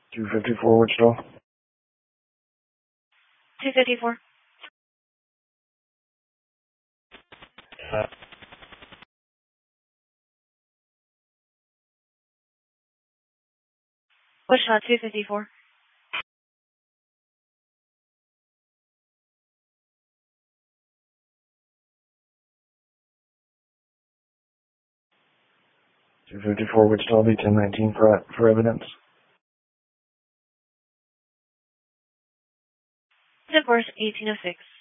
254 Wichita. 254. Wichita 254. Wichita, I'll be 1019 for evidence. Of course, 1806.